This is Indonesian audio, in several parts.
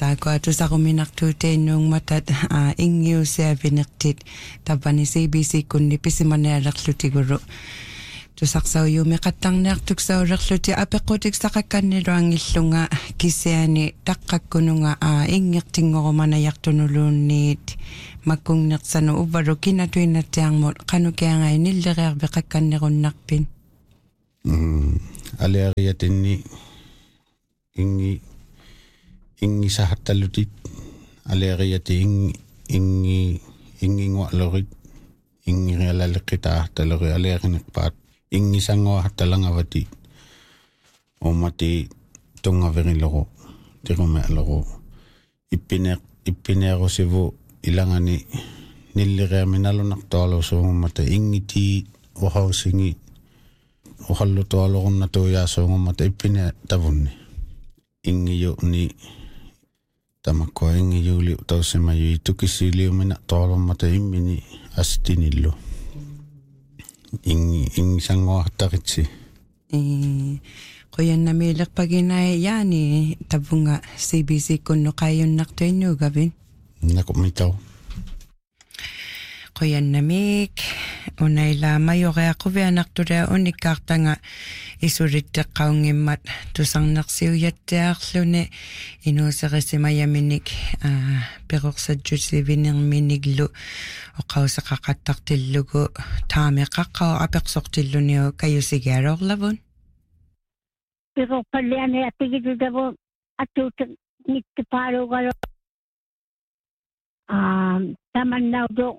ko atu sa kuminak tute nung matat ingyu sa binaktit tabani CBC kun ni pisimanerak lutiguro. Tusaksaw yung katang naktuk sa rakluti apekutik sa kakaniro ang ilunga kiseani takak kuno nga ingyak tingo ko manayak tunulunit magkung naksano ubaro kinatuy na tiyang mo kano kaya nga inilderer bekakaniro nakpin. Aleriyat ini ingi sa hatalutit aleriyat ingi ngwalorit ingi realalakita talori alerinik pat ingi sango hatalang avati o mati tunga veriloko tiko me aloko ipinero sivo ilangani nilire minalo naktolo so mata ingi ti o hausingi o hallo tolo na to ya so mata ipine tavunni ingi yo ni tamako ingi yuli to sema yu tukisili mina tolo mata imini astinillo ingi sango hataritsi kuyan na milak paginay yani tabunga CBC kuno kayon naktuenyo gabin nakumitaw kuyan na mik unay lamay o kaya ko ba naktura unikarta nga isurit ta kaungimat tusang naksiuyat ta aklone inusaka si mayaminik pero sa jutsi binang miniglo o kaw sa kakatak tilugo tame kakaw apeksok tilo niyo kayo sigaro labon pero palian ya tigito dabo atut nit paro galo taman na do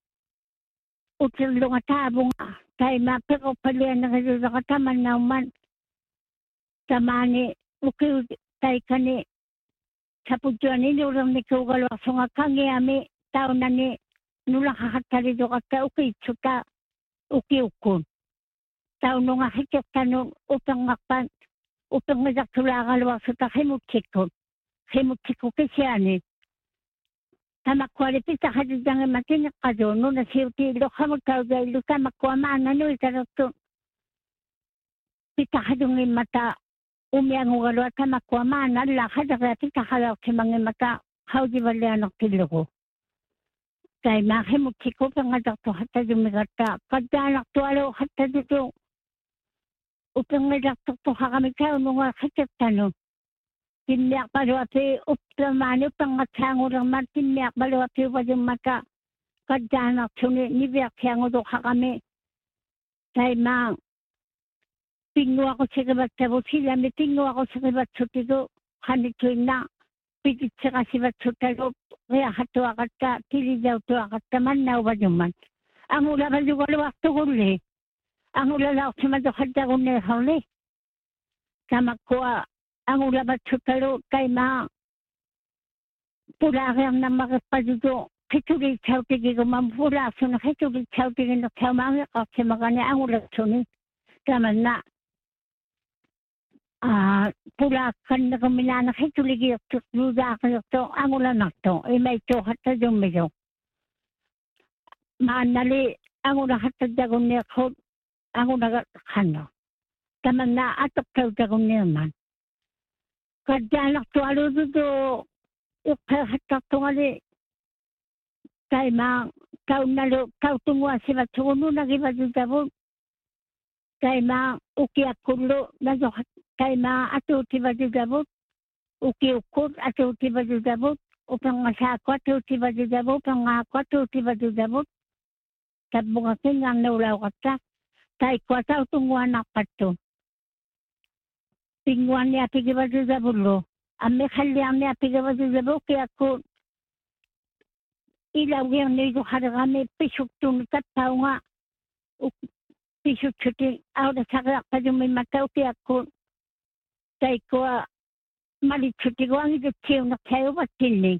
util nga tabong kay mapero palian na kayo sa kataman na man tamani ukiw tay kani sapudyan ni ulang ni kugalo so nga kangi ami tao na ni nula kakatari do kata ukiw tsuta ukiw kun tao nung ahikit tanong upang ngakpan upang ngakatulakalwa sa ta himukikon kisiani tamakwalipita kadidang matinik ka doon no nasiyuti ilo kamutaw dahil ilo tamakwamaan ano itaroto pita kadong mata umiyang ugalwa tamakwamaan ala kadagaya pita kalaw si mga mata hawdi balianok tilo ko kaya makimukiko pangadak to hata dumigata kadanak to alo hata dito upang ngadak to hakami kayo nung akikip tanong tinyak balwapi uplamani pangatsango lang man tinyak balwapi wajong mata kadanak suni nibyak yango do hakami kay mang tingwa ko sa kibat tabo sila mi tingwa ko sa kibat sutido kanitoy na pigit sa kasibat sutalo kaya hatuwa kata tilidaw tuwa kata man na wajong man ang ula ba yung walwak to guli ang ula lang sa madukad ako na huli sama ko ang ulabat sutalo kay ma pulakang na makapadudo kitulit chawtigi ko mampula so na kitulit chawtigi na kamanga kasi magana ang ulat suni kaman na pulakan na kamila na kitulit yung luda ka yung ang ulat na to may to hata yung medyo maanali ang ulat hata dagon niya ko ang ulat kano kaman na atok taw dagon niya man kadanak to alo do ukahatak to ali kay mang kau nalo kau tungwa si matuno nagiba do dabo kay mang ukiak kulo nazo kay mang ato tiba do dabo ukiukot ato tiba do dabo upang masako ato tiba do dabo pangako ato tiba do dabo tabunga kingang naulaw katak kay kwataw tungwa nakpato tingwan niya pigibazu zabulo. Ame khalyang niya pigibazu zabulo kaya ko ilaw yung niyo haragami pisuk tunikat tao nga pisuk chuting awda sakrak pa yung may mataw kaya ko kay ko malit chuting wang ito tiyo na kayo batilin.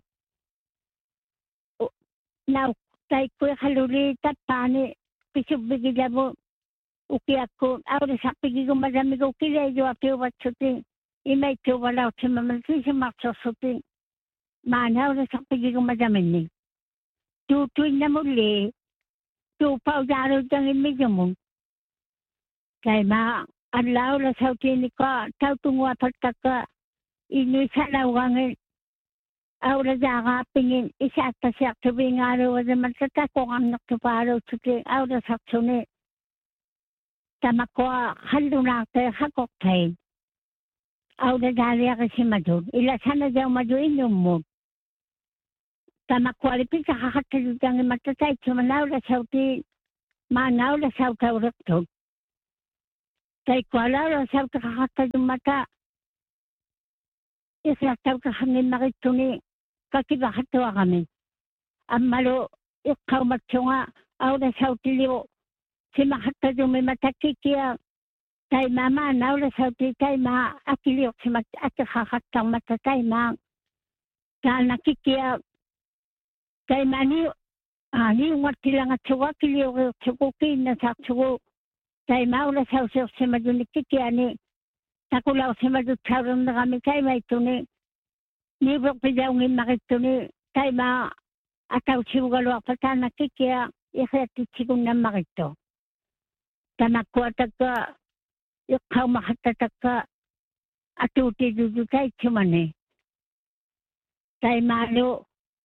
Now kay ko haluli tatani pisuk bigilabo ukiak ko awda sakpigi ko madami ko kilay jo apyo wat chuting imay to wala si mamalaki si makso chuting mana awda sakpigi ko madami ni tutuin na muli tupaw daro dang imidyo mo kay ma alaw la sautin ko tau tungwa pagkaka inuy sa lawangin Aula daga pingin isa ta siya tubing araw at naman sa kung ang nakaparaw tuti aula saksuni. Tama ko halo na tayo hakoktay. Aula dali ako si Madud. Ila sana daw Madud inyong mo. Tama ko alipin sa kakatulog ang matatay sumanaw na sauti manaw na sauti urakto. Kay ko alaw na sauti kakatulog mata. Isa tawag hangin makituni kakibakatawa kami. Amalo ikaw matsunga aw na sauti liwo. Si makatulog may matakikiya. Tay mama naw na sauti tay ma akiliyok si kakatang matatay ma. Kaya nakikiya. Tay mani ngati lang at suwa kiliyok sukukin na sa suko. Tay ma na sauti si madunikikiya ni. Takulaw si madutsaron na kami kay may tuni. Nibok pidawngin makituni. Kay ma ataw siwagalo apata nakikiya. Ikhayatit sigung na makito. Tanakwa taka. Ikaw makatataka. Atuti dudu kay chumane. Kay malo.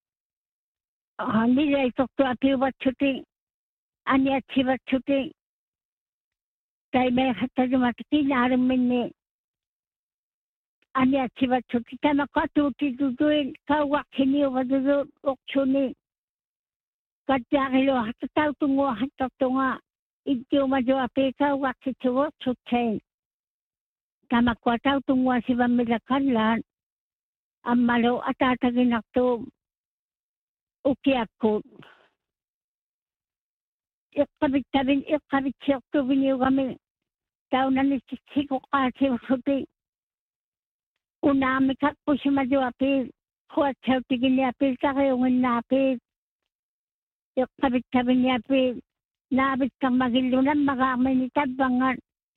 Nila itokto api watsuting. Ani at si watsuting. Kay may hatadumatikin na aramin ni. Ani at sibat so kita makatuti duduin kawak hini wadudu oksuni kadjakilo hatataw tungo hatatunga idyo madyo api kawak situwo sutsen tamakwataw tungo si bamilakanlan amalo atatagin akto ukiakot ikabit siyakto biniyo kami tao na nisisiko kasi usuti Unami kak po si Madyo apil. Kuat sa tigin niya apil. Kakayungan na apil. Yung kabit-kabit niya apil. Naabit kang magilunan. Magamay ni tabangan.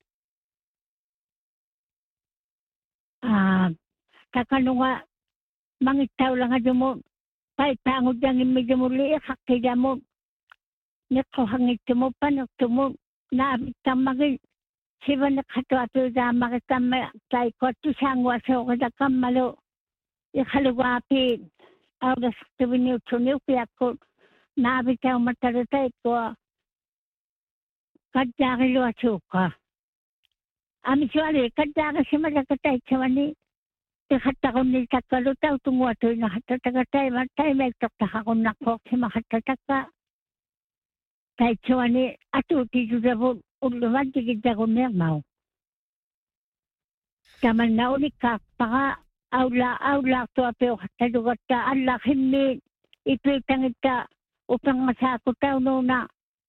Kakanunga. Mangitaw lang nga mo. Paitangod lang yung medyo muli. Kakaya mo. Nakuhangit mo. Panakto mo. Naabit kang magil. Siba nakatuato da makitama kay ko tu sangwa so kada kamalo ikhaluwapi awda stubini utuni ko nabitaw matarata ko kadjagilo asuka ami suali kadjaga simalakatay chawani ikhatakon ni takalo taw tungwato na hatatakatay matay may takakon nakok simahatataka kay chawani atuti judabo Uluman tigid ako mermaw. Kaman na ulit ka, paka awla to apeo katalugat ka, ala himni, ipitang ita, upang masako tao na,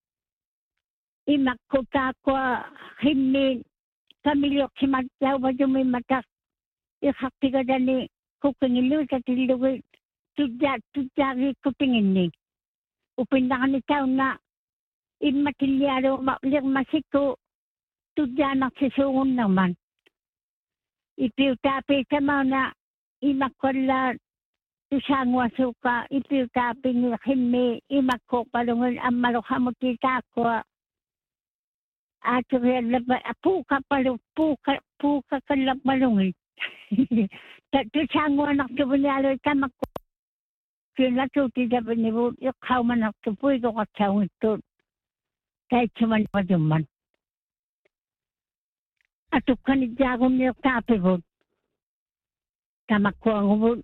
imakko ta ko, himni, kamilyo kimantaw, wadyo may matak, ikaktiga dani, kukingilo sa tilugay, tudjari kutingin ni. Upindakan ni tao na, Imatilyaro maklir masiko tudyanak sisungon naman. Ipiutapi sa mga imakola tusangwa suka ipiutapi ni himi imako palungan ang maluhamutita ko. At puka kalap malungin. Tusangwa naktubunyalo itamako. Kinatuti sa binibu ikaw man naktupuy ko katsawin ito. Kahit suman pa duman. Atuk ka ni Diagon niyo kape po. Tamak ko ang hubod.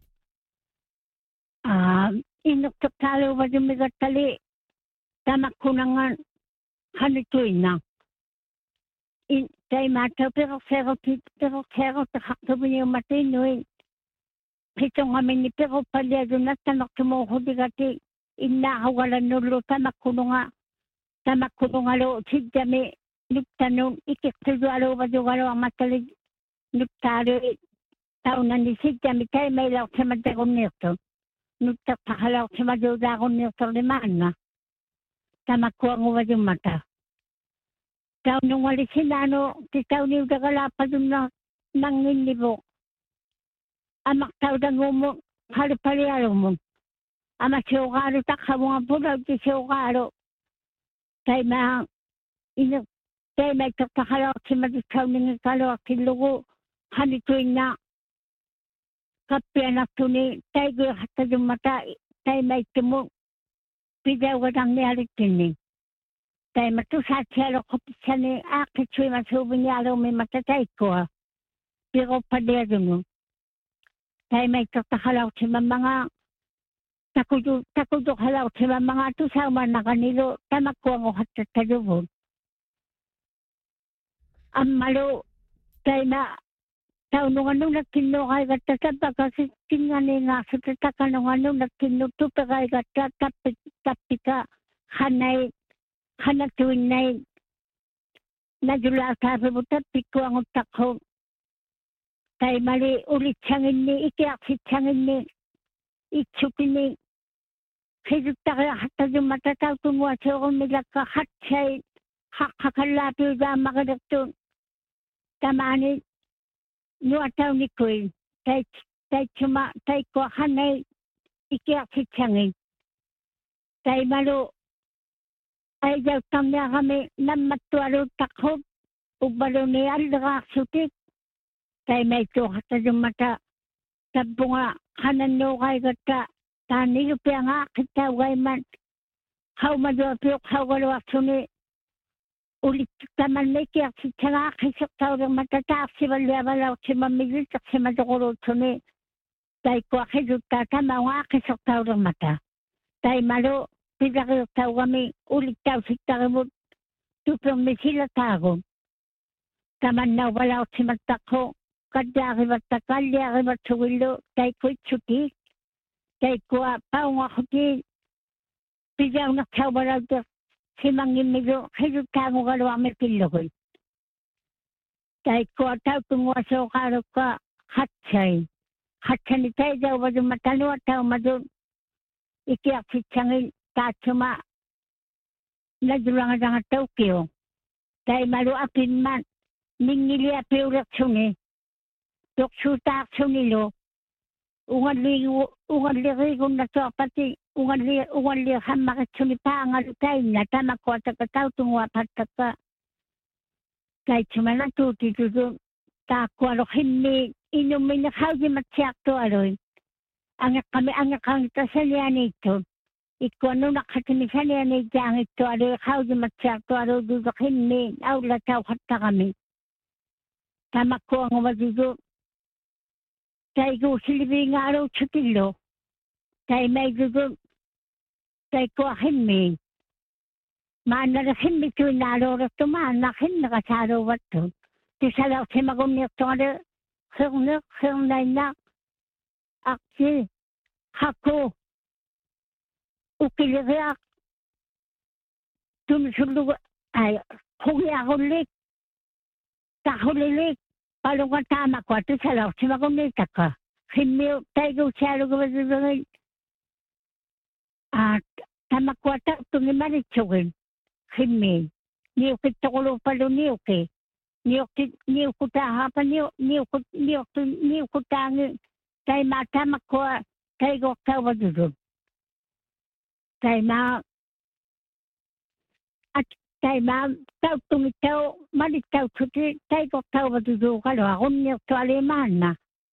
Inuktok talo ba dumigatali. Tamak ko na nga hanituin na. Tay mataw pero takakto ba niyo matinoy. Pitong kami ni pero palyado na tanak tumuho digati. Inakawalan nulo tamak ko nga. Tamak ko nung alo, sidyami, nugtanong, ikiktudo alo, badugalo ang matalig, nugtalo, taon na ni sidyami, tayo may laok sa madagong nito. Nugtakakalaok sa madagong nito, limaan na. Tamak ko ang uwad yung mata. Taon nung walisin ano, titaw niyo dagalapa dun na nanginlibo. Amak tao dangumo, halipalialo mo. Ama siyokaro, takha mo nga pulaw, di siyokaro. Kaya may kakakalaw si madikaw ng kalawak kilugo hanituin na kappianaktuni taigu hattajumata taimaittumu pidaugadangnialittinni. Taimatu saatialo kopitsani aaqqitsuimasuvinialumi mata taikkua. Piropadiadunu. Taimaittottahalautima mga takudu halautima mga tusaumanaqanilu tamakkuangu hattattajuvun. Ammalu taima taununganunakkinnuqaigatta tappakasittinganiingaasutatakanunganunakkinnu tupekaigatta tappika hanatuinnai najulaataapivu tappikkuanguttaqhu taimali ulitsanginni ikiaqsitsanginni itsukini hiduttaria hattajumata tautunguaseorumilakka hatsai haqqakallaapiyudaamaqilirtuun tamani nuataunikui taitsuma taikkua hanai ikiaqsitsangin taimalu aijauttamniaqami nammattualuuttaqhut ubbaluni alleraaqsutik taimaittu hattajumata tabpunga hanannuuqaigatta taanigupiangaaqittaugaiman haumaduapiuq haugaluaqsuni ulittamannaikiaqsitsangaaqqisseqtaulermata taarsivalliavalauqsimammigittaqsimadoquluutsuni taikkuaqiduttaa tamaungaaqisseqtaulermata taimalu pilaqirtaugami ulittausittarimut tupermisilataagun tamannauvalauqsimattaqhu kaddaarivatta kalliarivatsugillu taikkuitsutik taikkua paungaquti pijaunaqtauvalauter simangimmigu hiduttaangugaluarmi pillugul taikkua tautunguasooqaalukka hatsani taidauvadumma tanuataumadun ikiaqsitsangil taatsuma nadulangadangattaukiu taimalu apimman mingiliapiulertsuni tuqsuutaaqsunilu ungallirigunnatuarpati ungallihammaritsuni paangalu tainna tamakkuataka tautunguapattakka taitsumanatuutitutu taakkualu himmi inummini haudimatsiartualui angeqqangitasanianiittun ikkuannunaqhatimi sanianiittaangittualui haudimatsiartualui duduq himmi aulatauhattaqami tamakkuanguvatutu taiguusiliviingaaluutsutillu taimaitutu taikkua himmi maannara himmituinaaluurattu maanna himmiqasaaluuvattu tisalauqsimagunniirtuale hirnainnaaq aqsi hakku ukiliriaq tumsullugu hugiaqullik tahulilik palunga taamakua tisalauqsimagunniitakka himmiu taiguusiaaluguvatutugi tamakua tartungimaritsugin himmi niukittoquluupalu niukutaahapa niukutaangi taimaa tamakua taiguortauvadutun taimaa tauttungittau malittautsuti taiguortauvatutuuqalu aqunniirtualimaanna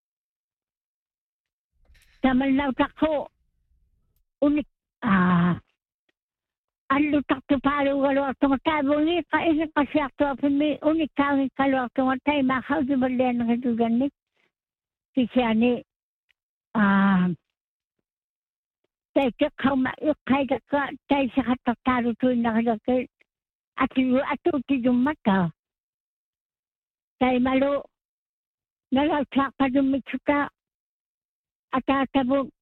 tamalnautaqhu unik allutaqtupaaluugaluartunga taavungiiqa igiqqasiartuapimi unikkaangikkaluartunga taimaa haudimallianeridugannik kisiani taikkeqqauma iqqaitakka taisiqattartaalutuinnaqilakki atuutijummakka taimalu nalautsaaqpadummitsuta ataatavu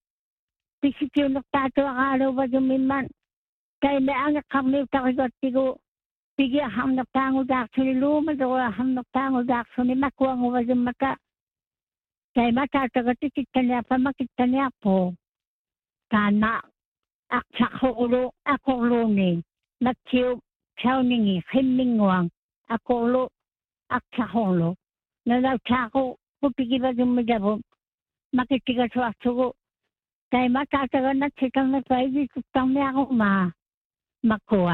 pisitiunertaatuaqaaluuvadumimman taime angeqqarniutaqigottigu pigiaharnertaangudaaqsuni luumadoruaharnertaangudaaqsuni makuanguvadummaka taima taatagati kittaniarpuu taanna aqsaqhugulu aqorluuni matsiu sauningi himminguang aqorlu aqsaqhorlu nalautsaaqu pupigivadummidavu makittigasuartugu taima taatagannatsikangepaigikuttarniarumaa makkua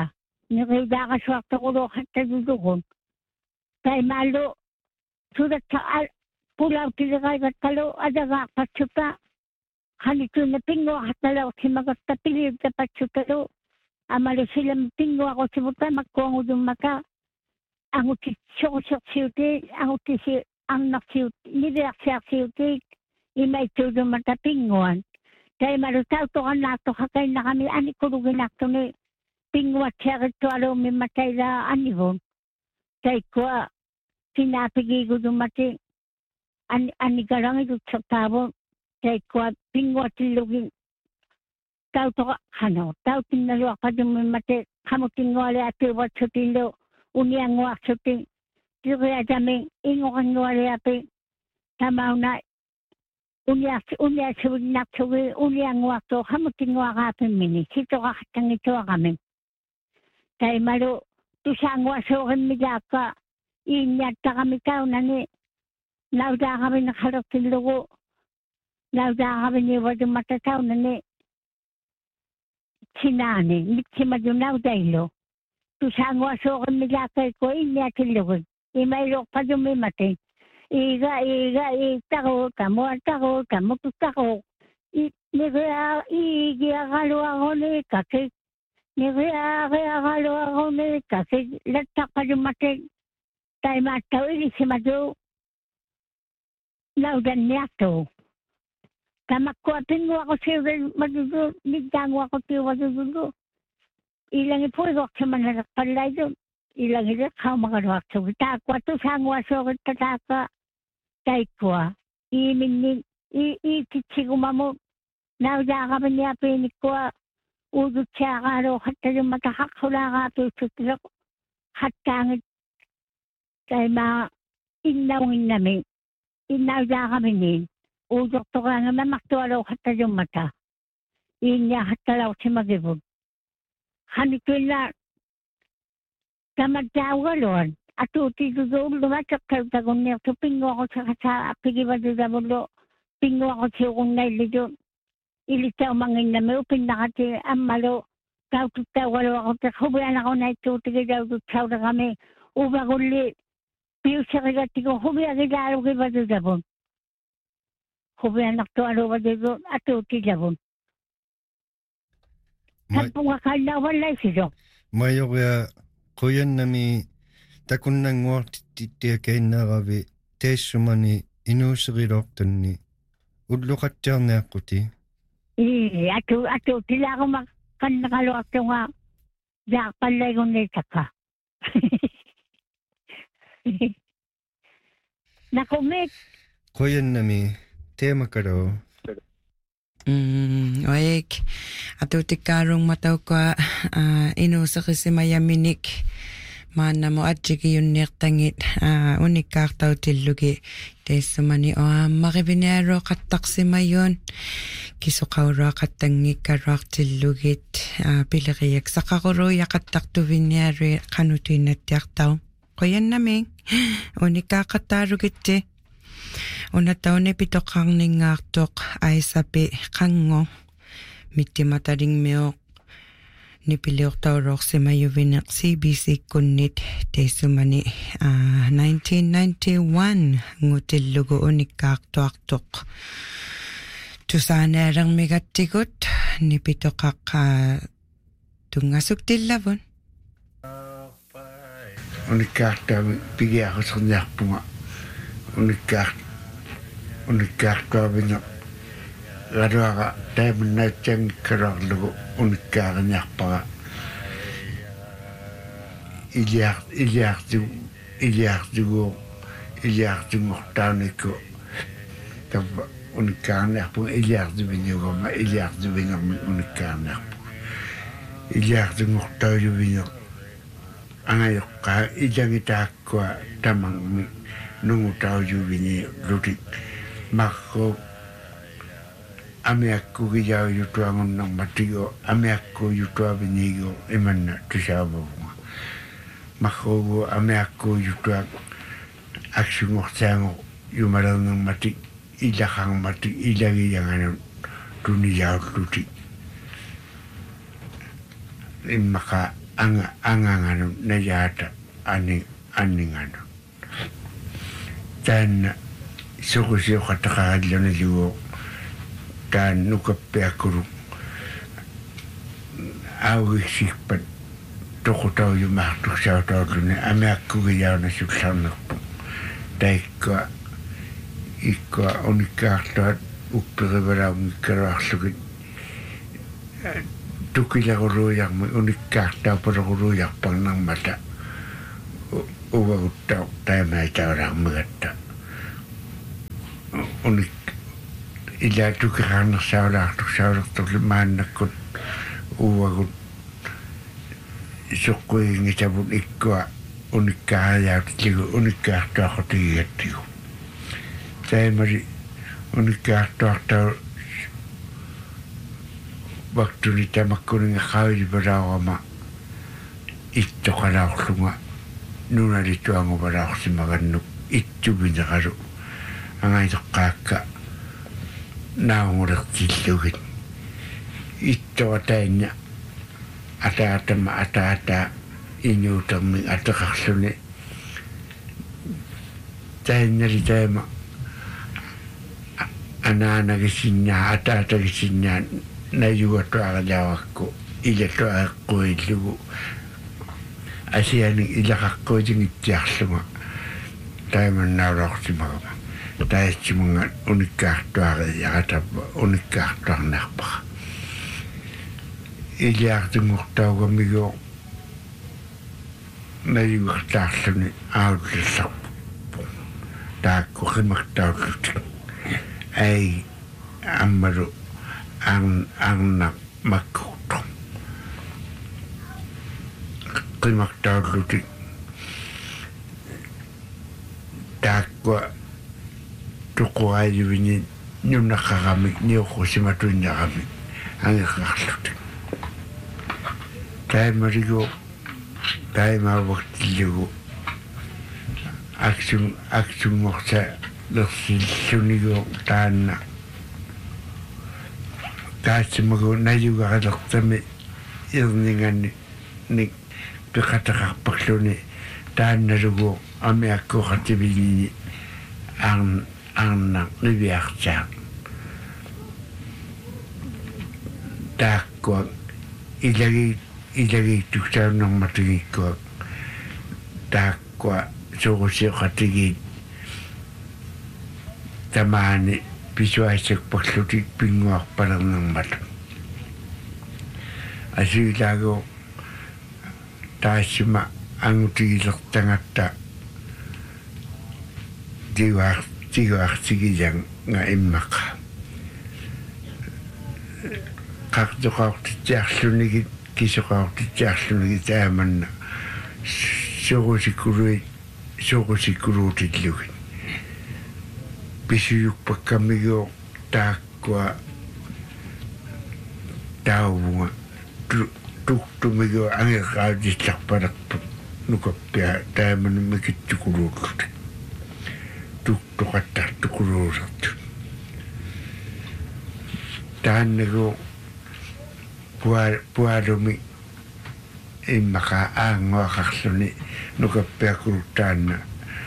niriudaaqasuartuqulu hattadudugun taimaallu pulau tilakaivat kalau ada gak patsuta. Halito na pingo hatalaw si magkatapilid ka patsuta do. Amalo sila pingo ako si buta magkuang udong maka. Ang uti syok siuti, ang uti si ang naksiuti, nidiak siuti, imay tudong mata pinguan. Kaya marutaw to kan nato hakay na kami ani kurugin nato ni pinguat siya ito alo may matay na anivon. Kaya ko sinapigi ko dumati ani garang ito sa tabo. Kaya ko pinguat silugin. Tao to tao tinalo ka dumati kamuting wale at iwat sa tilo. Uniang wak sa ting. Kaya daming ingokan wale api. Tamaw na unya suwin naksuwi unyang wakto hamuting wakapin mini sito kakatang ito kami kaya malo tusang wasokin midaka inyat ka kami tao na ni nauda kami nakarap tilugo nauda kami ni wadong matataw na ni sinani mitsimado nauda ilo tusang wasokin midaka ko inyat tilugo imaylok pa dumimatay Iga, tako, kamu tu tako. Niya kalau ako ni kasi. Niya kalau ako ni kasi. Latak pa dumating. Tayo mataw, ili si Mado. Laudan niya to. Kamakwatin mo ako siya, madudo, nigdang mo ako siya, madudo. Ilang ipuigok sa manarak palay doon. Ilang ito, kao makarwak sa takwa. Tusang wasok at tataka. Taikwa, itichigo mamo, nauda kami niya pinikwa, udut siya karo, hatta yung matahak hula ka, tututilak, hatangit, kay mga inawin namin, inauda kami niya, udok to ka nga mamaktualo, hatta yung mata, inya hatta law si magibog. Hanituin na, kamadyaw galon, Ato tito doon lumatak kayo tagon niya. So pingo ako sa pigibado na mulo. Pingo ako siya kung nailido. Ilitaw mangin na may upin na kasi amalo. Tao tutaw walo ako. Hubayan ako na ito. Tigay daw tutaw na kami. Uba kuli. Piyo siya kagati ko. Hubayan kagalo kibado na bon. Hubayan ako alo ba dito. Ato tita bon. Kapong akala wala siya. Mayo kaya kuyan nami takunnanguar tittiakainnaaravi teissumani inuuserilortanni ulluqattiarniaqquti atu tilako makannakaluaqtunga jaaqpallaigunnitakka nakumit quyannami teemakalo Oik, atu tikarung matau kwa inuuseqisimayaminik Mana mo atjiki yun nirtangit unikkartau tillugi teissumani maribinero qattaqsimayun kisuqaurua qattangikkaruaq tillugit pileriyak saqaquru yaqattaqtuviniari qanutuinattiartau qoyannaming unikkaaqattaalugitti unatauni pitoqarningaartoq aisapi qango mittimataringmioq Nipiliortaurorsimayuvineq CBC kunnit teissumani 1991 ngutillugu unikkaartuartoq tusaanaarang migattigut nipitoqaq tungasuktillavun unikkaartaami pigiaqusernarpunga unikkaartuavineq Garuaga taimunnaitsang kararlugu unikkaarniarpaga iliartungortaanikku tappa unikkaarniarpuga iliartuvinugama iliartuvingermi unikkaarniarpuga iliartungortauluvineq angayoqqaa ilangitaakkua tamangmi nungutauluvini lutik marru Ameakku kijau yutuangun nang matigo, ameakku yutuavinigo imanna tusabunga. Makogo ameakku yutuak aksungortango yumalangang mati, ilakang mati, ilagi yang tuniyau tuti. Maka angangan najata aning Dan sokusi qataqaalluna liu taan nukappiakuru augiksippat toqutaujumaartuksautorluni amiakkugiyauna sullarnerpu taikka ikka unikkaartuat uppirivalaungikkaluarlugit tukilaruruujarmi unikkaartaapalaruruujarparnarmata uvaguttau taamaitaulaarmigatta unik ila tukiraarnersaulaartuksaulertorlu maannakkut uvagut soqquingitavut ikkua unikkaariautitligu unikkaartuaqotigigattigu taimari unikkaartuartau waktuni tamakkuninga qaavilivalaaorama ittoqalaorlunga nunalituanguvalaorsimagannuk ittuvineqalu angaitoqqaakka naungulertillugit ittoqatainna ataata inyuutermi ateqarluni tainnali taima anaanagissinnaa ataatagissinnaa najugatuaralaawakku ilatuaeqquillugu asiani ilaqaqquutingittiarlunga taimannaulortimagama taitsimunga unikkaartuariaqatappa unikkaartuarnarpaqa iliartungurtaugamigoo najugartaarluni aullallarpu taakku qimartaullutik ai ammalu arna makkuutto qimartaullutik taakkua tuquaajuvini nunnaqaramik niuqusimatuinnaramik angeqarlutik taimarigo taimavaktillugu aksungorsa lersilunigo taanna taatsimagu najugarelertami irningani nik piqataqarparluni taannalugu amiakkuqativinini arna niviartaaq taakkua ilagiittuksaunnermatigikkuak taakkua sorusiqatigit tamaani pisuaissakparlutik pinguarpalernermata asiilaago taassima angutigilertangatta tiguartigiyanga immaqa qartoqaortitiarlunigit kisoqaortitiarlunigit aamanna sorusikuluutillugit pisuyukpakkamigoo taakkua tauvunga tuktumigoo angeqaautislarpalerput nukappia taamanu mikittukuluullut tuktoqattartukuluulertu taannagoo pualumi immaqa aanguaqarluni nukappiakulutaanna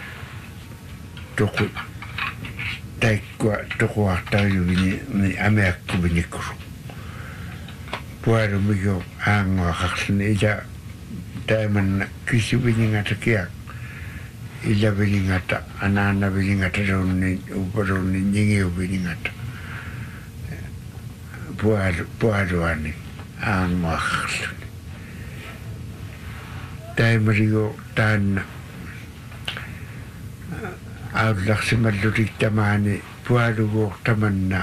toqu taikkua toquartarjuvini ni amiakkuvinikuru pualumigoo aanguaqarluni ila taimanna kisuviningatakiaq ilaviningata anaanaviningata upaluni ningiuviningata pualuani aanguaqarluni taimarigo taanna aullarsimallutik tamaani pualuguortamanna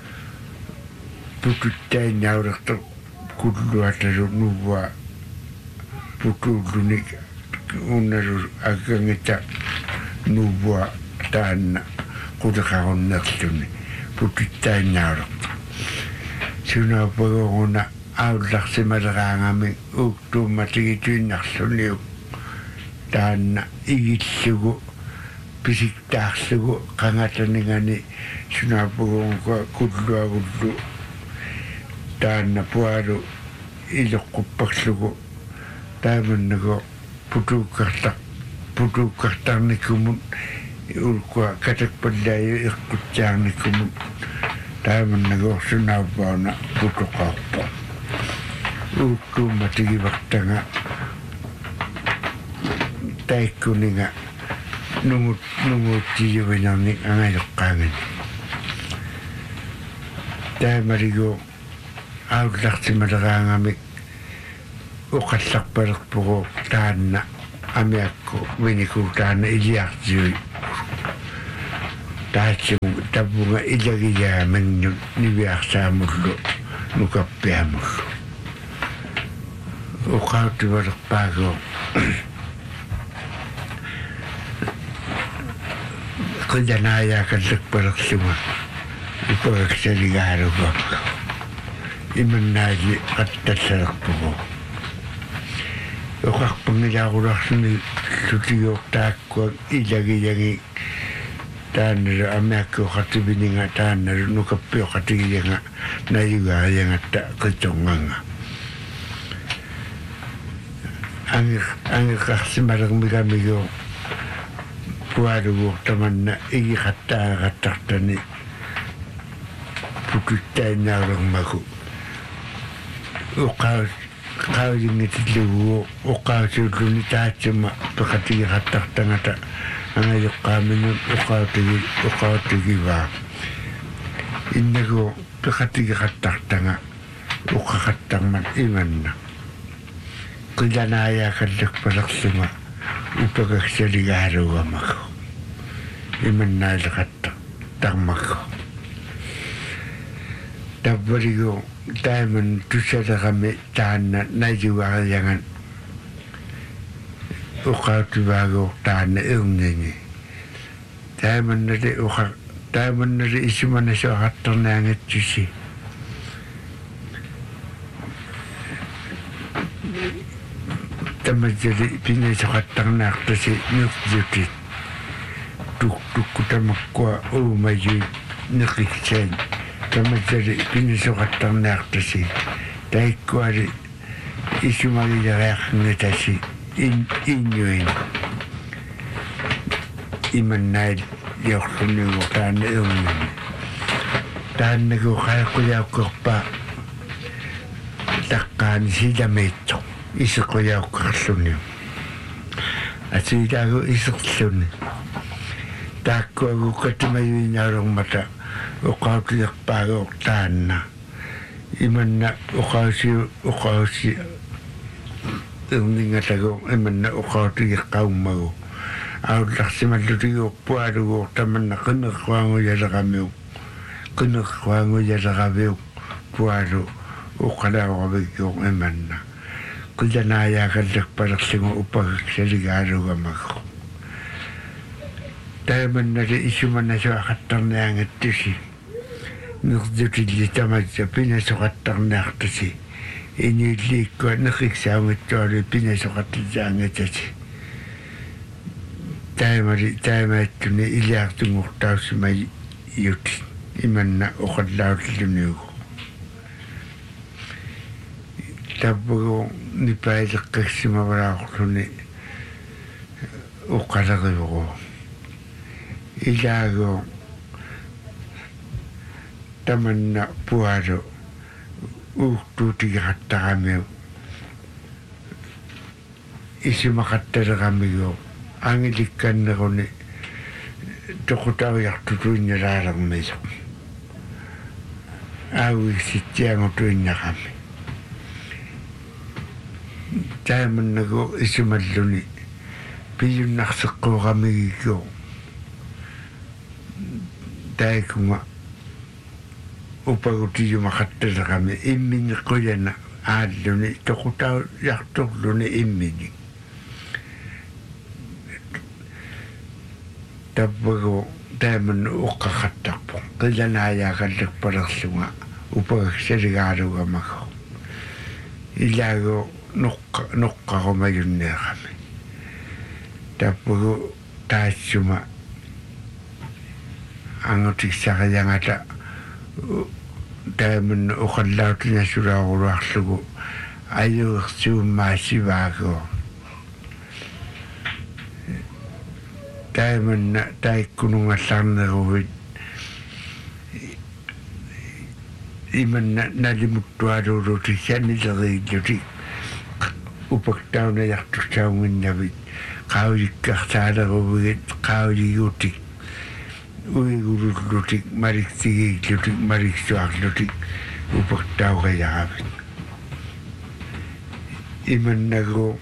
pututtainaulertor kulluatalu nuvua putuullunik unnalu agangita nuvua taanna quleqarunnerluni pututtainaulertor sunapagoruna aullarsimaleraangami uktuummatigituinnarluniuk taanna igillugu pisiktaarlugu qangataningani sunapagorunka kulluagullu taanna pualu ileqqupparlugu taamannago putuukkartarnikumun ulkua katakpallaayu iqqutsaarnikumut taamannagoorsunaapauna putoqaarpa uukkuuma tigivartanga taikkuninga nunguuttiyuvinarnik angajoqqaangani taamarigo aullartimaleraangamik uqallarpalerpugu taanna amiakku viniku taanna iliartiui taatsugu tapunga ilagiyaamannun niviarsaamullu nukappiamullu uqautivalerpaago qidanaayaakallakpalerlunga ipagaksaligaarugappa imannaali qattallerpugu uqarpangilaarularsuni lutigiortaakkuak ilagiyagi taannalu amiakku qativininga taannalu nukappioqatigiyanga nayugaariyangatta qitonganga angiqarsimalermigamigo pualuguortamanna igiqattaaqattartani pututtainnaulormaku qaulingitilugu uqaasuulluni taatsuma peqatigiqattartangata angajoqqaaminun uqautigivaa innagu peqatigiqattartanga uqqaqattarman imanna qilanaayaakallakpalerlunga upagaksaligaarugamaku imannaaliqatta tarmaku tappaligu taiman tussalerami taanna nayuariyangan uqautivaaguor taanna irnini taimannali isumanasuaqattarnaangitsusi tamatsali pinasuqattarnaartasi nirjutit tukkuttamakkua uumayuit neqiksain tamatsali pinasuqattarnaartasi taikkuali isumagileriaqngatasi innyuin imannail yorlunugu taanna irnini taannagu qalaqquyaukkerpa taqqaani silameitso iseqquyaukkerluni asiilaagu iserluni taakkuagu katimayuinaalormata uqautilerpaagoor taanna imanna uqausi irningatagu imanna uqautigeqqaummagu aullarsimallutigiorpualuguor tamanna qineqquanguyaleramiu pualu uqalaorabiggior imanna qilanaayaakallakpalerlugu upagaksaligaarugamaku taimannali isumanasuaqattarniangattusi nirjutilli tamatsa pinasuqattarniartasi inilliikkua neqiksaungittuali pinasuqattisaangatasi taimaattuni iliartungortaussima yuti imanna uqallaullunugu tappugu nipaileqqaksimavaraaqorluni uqqalerivugu ilaagu tamanna pualu uurtuutigiqattaqamiu isumaqattaleramigu angilikkanneruni toqutauiartutuinnalaalermiso auiksitsiangutuinnaqami taimannagu isumalluni piyunnarseqquuqamigiggu taikunga upagutiyumaqattalerami imminneqquyana aalluni toqutauiartorluni immini tappagu taimanna uqqaqattarpu qilanaayaaqallakpalerlunga upagaksaligaarugamaku ilaagu noqqarumayunneeqami tappagu taassuma angutiksariangata taimanna uqallautinasulaaruluarlugu ayuersuummaasivaaguo taiman na taikunungallarneruvit iman nalimuttualuuluti sanileriilluti upaktaunajaqtursaunginnavit qaujikkartaaleruvigit qaujiguutik uigulullutik maliktigiillutik maliksuarlutik upaktaugajaqavit imannagu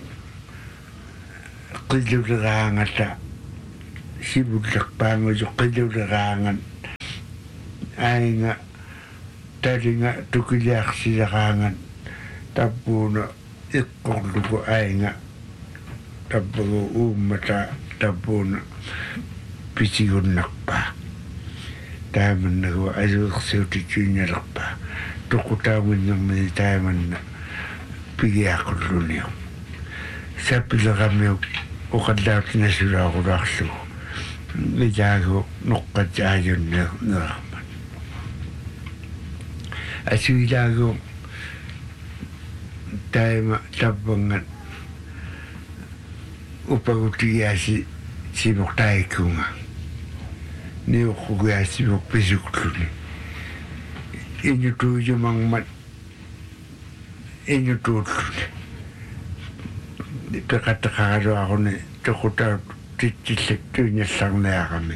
qilluleraangata sibullerpaanguju qilluleraangan ainga talinga tukiliarsileraangan tappuuna iqqorluku ainga tappagu uummata tappuuna pisigunnarpaa taamannagu asuersiutikiinnalerpaa toqutaunginnermini taamanna pigiaqulluниу сапилерамиук оқаллаутинасулаагулаарлугу митаагу ноққатаажуннеерман асуилаагу тайма таппангат упагутигиаси симортаиккунга ниуққугиасимук писуклуни инутуужумангмат инутууллуни пекаттақагалуаруни тоқутаа титтиллаттуиннерларнеарами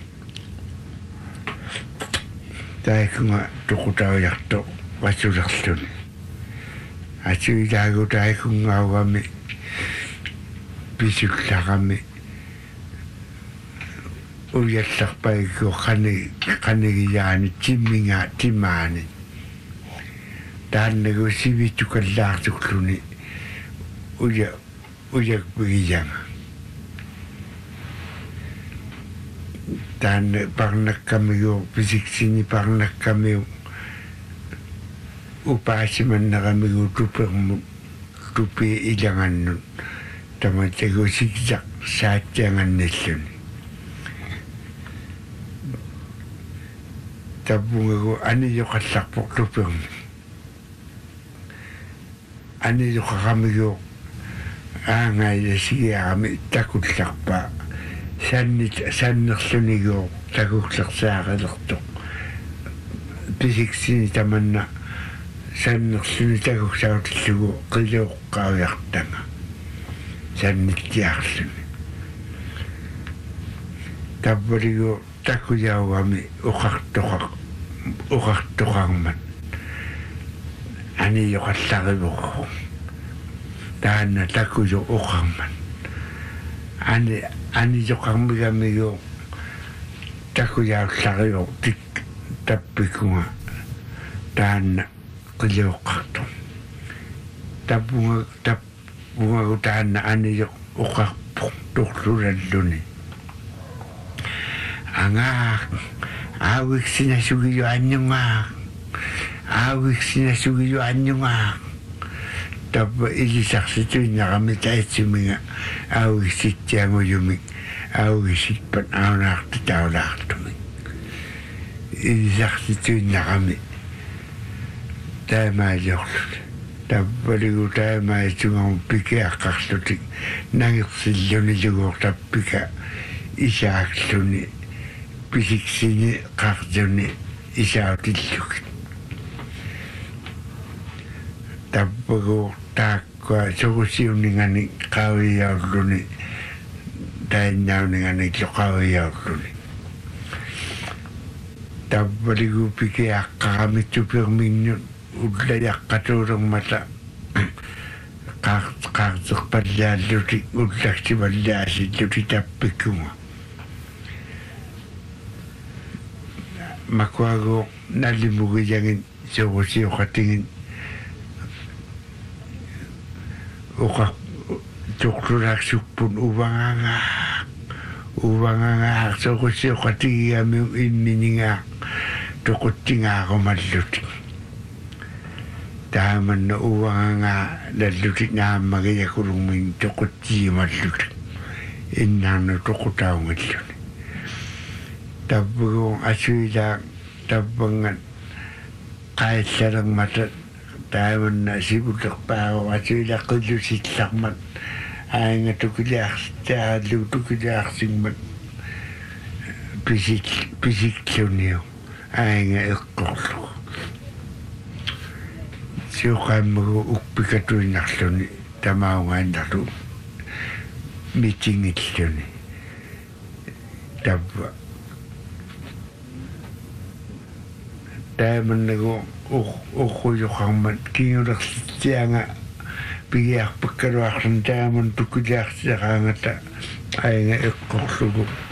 таикунга тоқутаавиарто васулерлуни асуилаагу таикунгаагами писулларами уялларпаигу қанигияани тимминга тимаани тааннагу сивитукаллаартуклуни uyak bigiyang dan parnak kami yo fisik sini parnak kami upasi mana kami yo tupi ilangan nun taman tego sikjak saat jangan nesun tabung aku ani yo kasak pok tupi ani yo kami yo aangai sigiarami takullarpa sannerlunigu takullерсааqilertoq pisiksini tamanna sannerluni takullautillugu qiluoqqaaviartanga sannittiarluni tappaligu takkujaugami uqartoqarmat ani yoqallarivuqu taanna takkujo uqarman ani joqarmigamigu takkujaallariu tik tappikunga taanna qiluoqqartu tappungagu taanna ani uqarpu torlulalluni anga aawiksina sugiyo annunga tappa ilisarsituinnerami taitsuminga aawiksittianguyumik aawiksitpat aunaartu taulaartumik ilisarsituinnerami taamaaliorlut tappaligu taamaitsungamu pikiaqqarlutik nangirsilluni luguortappika isaaqluni pisiksini qartuni isautillukit tappagu taakkua sogusiuningani qaawiyauluni tainnauningani loqaawiyauluni tappaligu pikiaqqaramitsuperminnut ullayaqqatuulermata qaarteqpallaalluti ullaksivallaasилluti tappikkunga makuagu nalimugiyangin sogusiuqatingin uqa tuqlulaaqsuppun uvangangaaq sogusiuqatigigami imminingaaq toquttingaarumalluti taamanna uvangangaa lallutik naammagiyakulungmin toquttigimalluti innaarnu toqutaungalluni tappugu asuilaaq tappangan qaillarermata taamanna sibullerpaagu asuilaqillusitlarmat aanga tukiliarsittaarlu tukiliarsigmat pisikliunio ainga eqqorlu siuqaammagu ukpikatuinarluni tamaungaanarlu meetingilluni tabba taamannagu uqquyoqarmat kingulertianga pigiarpakkaluarlan taaman tukuliarsiaqaangata ainga eqqorlugu